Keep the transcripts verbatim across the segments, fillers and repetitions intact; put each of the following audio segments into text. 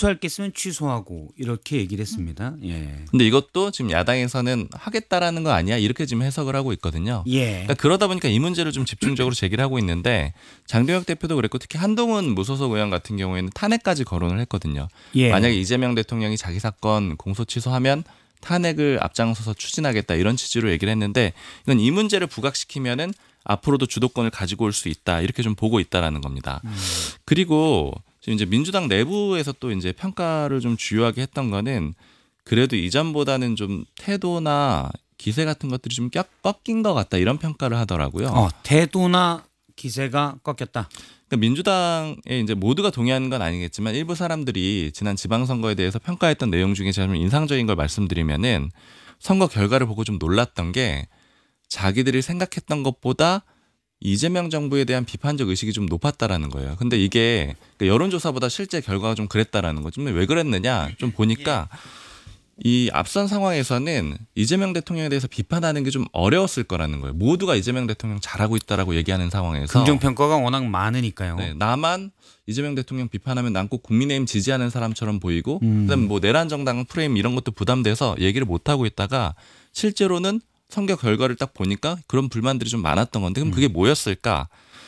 취소할 게 있으면 취소하고 이렇게 얘기를 했습니다. 예. 근데 이것도 지금 야당에서는 하겠다라는 거 아니야 이렇게 지금 해석을 하고 있거든요. 예. 그러니까 그러다 보니까 이 문제를 좀 집중적으로 제기를 하고 있는데 장동혁 대표도 그랬고 특히 한동훈 무소속 의원 같은 경우에는 탄핵까지 거론을 했거든요. 예. 만약에 이재명 대통령이 자기 사건 공소 취소하면 탄핵을 앞장서서 추진하겠다 이런 취지로 얘기를 했는데 이건 이 문제를 부각시키면은 앞으로도 주도권을 가지고 올 수 있다 이렇게 좀 보고 있다라는 겁니다. 음. 그리고 지금 이제 민주당 내부에서 또 이제 평가를 좀 주요하게 했던 거는 그래도 이전보다는 좀 태도나 기세 같은 것들이 좀 꺾인 것 같다 이런 평가를 하더라고요. 어, 태도나 기세가 꺾였다. 그러니까 민주당에 이제 모두가 동의하는 건 아니겠지만 일부 사람들이 지난 지방선거에 대해서 평가했던 내용 중에 제가 좀 인상적인 걸 말씀드리면은 선거 결과를 보고 좀 놀랐던 게 자기들이 생각했던 것보다 이재명 정부에 대한 비판적 의식이 좀 높았다라는 거예요. 근데 이게 여론조사보다 실제 결과가 좀 그랬다라는 거죠. 왜 그랬느냐 좀 보니까 이 앞선 상황에서는 이재명 대통령에 대해서 비판하는 게 좀 어려웠을 거라는 거예요. 모두가 이재명 대통령 잘하고 있다라고 얘기하는 상황에서 긍정평가가 워낙 많으니까요. 네, 나만 이재명 대통령 비판하면 난 꼭 국민의힘 지지하는 사람처럼 보이고 음. 그다음에 뭐 내란 정당 프레임 이런 것도 부담돼서 얘기를 못하고 있다가 실제로는 선거 결과를 딱 보니까 그런 불만들이 좀 많았던 건데 그럼 그게 뭐였을까?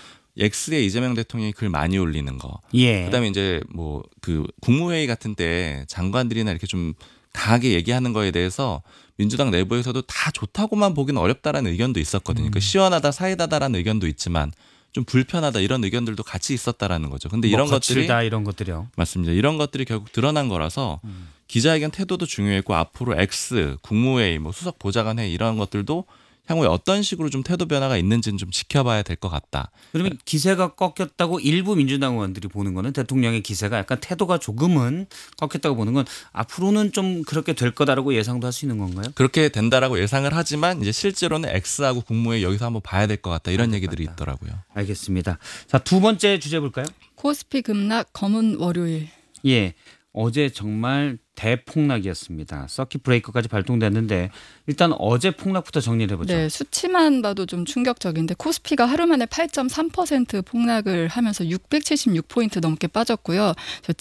X에 이재명 대통령이 글 많이 올리는 거. 예. 그다음에 이제 뭐 그 국무회의 같은 때 장관들이나 이렇게 좀 강하게 얘기하는 거에 대해서 민주당 내부에서도 다 좋다고만 보기는 어렵다라는 의견도 있었거든요. 음. 그러니까 시원하다 사이다다라는 의견도 있지만 좀 불편하다 이런 의견들도 같이 있었다라는 거죠. 근데 뭐 이런 것들이 이런 것들이요. 맞습니다. 이런 것들이 결국 드러난 거라서 음. 기자회견 태도도 중요했고 앞으로 X, 국무회의, 뭐 수석 보좌관회의 이런 것들도 향후에 어떤 식으로 좀 태도 변화가 있는지는 좀 지켜봐야 될 것 같다. 그러면 기세가 꺾였다고 일부 민주당 의원들이 보는 거는 대통령의 기세가 약간 태도가 조금은 꺾였다고 보는 건 앞으로는 좀 그렇게 될 거다라고 예상도 할 수 있는 건가요? 그렇게 된다라고 예상을 하지만 이제 실제로는 X하고 국무회의 여기서 한번 봐야 될 것 같다 이런 얘기들이 같다. 있더라고요. 알겠습니다. 자, 두 번째 주제 볼까요? 코스피 급락 검은 월요일. 예. 어제 정말 대폭락이었습니다. 서킷 브레이커까지 발동됐는데 일단 어제 폭락부터 정리를 해보죠. 네, 수치만 봐도 좀 충격적인데 코스피가 하루 만에 팔 점 삼 퍼센트 폭락을 하면서 육백칠십육 포인트 넘게 빠졌고요.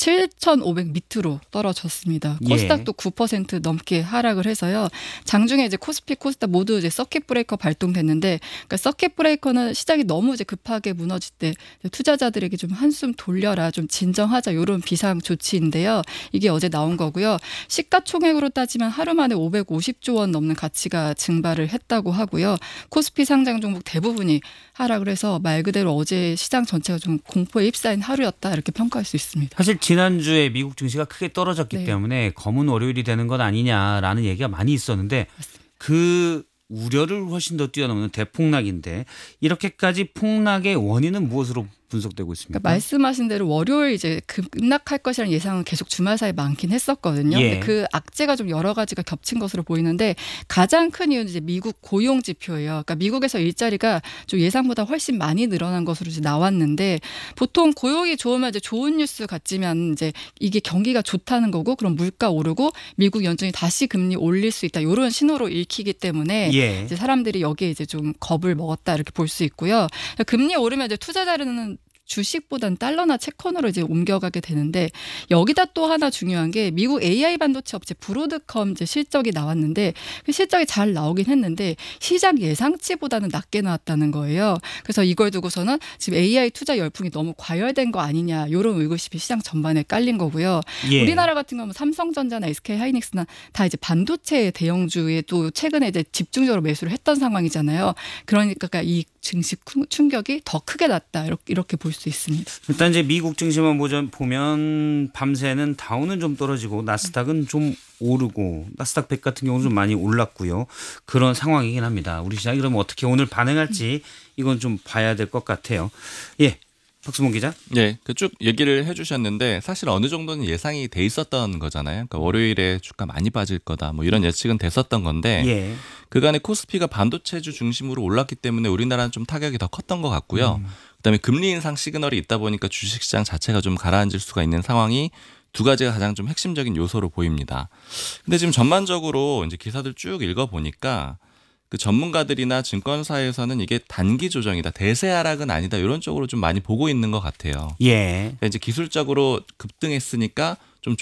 칠천오백 밑으로 떨어졌습니다. 코스닥도 예. 구 퍼센트 넘게 하락을 해서요. 장중에 이제 코스피, 코스닥 모두 이제 서킷 브레이커 발동됐는데 그러니까 서킷 브레이커는 시장이 너무 이제 급하게 무너질 때 투자자들에게 좀 한숨 돌려라, 좀 진정하자 이런 비상 조치인데요. 이게 어제 나온 거고요. 시가총액으로 따지면 하루 만에 오백오십조 원 넘는 가치가 증발을 했다고 하고요. 코스피 상장 종목 대부분이 하락을 해서 말 그대로 어제 시장 전체가 좀 공포에 휩싸인 하루였다 이렇게 평가할 수 있습니다. 사실 지난주에 미국 증시가 크게 떨어졌기 네. 때문에 검은 월요일이 되는 건 아니냐라는 얘기가 많이 있었는데 맞습니다. 그 우려를 훨씬 더 뛰어넘는 대폭락인데 이렇게까지 폭락의 원인은 무엇으로 분석되고 있습니까? 그러니까 말씀하신 대로 월요일 이제 급락할 것이라는 예상은 계속 주말 사이에 많긴 했었거든요. 예. 근데 그 악재가 좀 여러 가지가 겹친 것으로 보이는데 가장 큰 이유는 이제 미국 고용 지표예요. 그러니까 미국에서 일자리가 좀 예상보다 훨씬 많이 늘어난 것으로 이제 나왔는데 보통 고용이 좋으면 이제 좋은 뉴스 같지만 이제 이게 경기가 좋다는 거고 그럼 물가 오르고 미국 연준이 다시 금리 올릴 수 있다 이런 신호로 읽히기 때문에 예. 이제 사람들이 여기에 이제 좀 겁을 먹었다 이렇게 볼 수 있고요. 금리 오르면 이제 투자자들은 주식보다는 달러나 채권으로 이제 옮겨가게 되는데 여기다 또 하나 중요한 게 미국 에이아이 반도체 업체 브로드컴 이제 실적이 나왔는데 그 실적이 잘 나오긴 했는데 시장 예상치보다는 낮게 나왔다는 거예요. 그래서 이걸 두고서는 지금 에이아이 투자 열풍이 너무 과열된 거 아니냐 이런 의구심이 시장 전반에 깔린 거고요. 예. 우리나라 같은 경우는 삼성전자나 에스케이하이닉스나 다 이제 반도체 대형주에 또 최근에 이제 집중적으로 매수를 했던 상황이잖아요. 그러니까 이 증시 충격이 더 크게 났다 이렇게 볼 수 있습니다. 일단 이제 미국 증시만 보면 밤새는 다우는 좀 떨어지고 나스닥은 좀 오르고 나스닥 백 같은 경우는 좀 많이 올랐고요. 그런 상황이긴 합니다. 우리 시장이 그러면 어떻게 오늘 반응할지 이건 좀 봐야 될 것 같아요. 예. 박수봉 기자. 네, 그 쭉 얘기를 해주셨는데 사실 어느 정도는 예상이 돼 있었던 거잖아요. 그러니까 월요일에 주가 많이 빠질 거다, 뭐 이런 예측은 됐었던 건데 예. 그간에 코스피가 반도체주 중심으로 올랐기 때문에 우리나라는 좀 타격이 더 컸던 것 같고요. 음. 그다음에 금리 인상 시그널이 있다 보니까 주식시장 자체가 좀 가라앉을 수가 있는 상황이 두 가지가 가장 좀 핵심적인 요소로 보입니다. 근데 지금 전반적으로 이제 기사들 쭉 읽어 보니까. 그 전문가들이나 증권사에서는 이게 단기 조정이다, 대세 하락은 아니다 이런 쪽으로 좀 많이 보고 있는 것 같아요. 예. 그러니까 이제 기술적으로 급등했으니까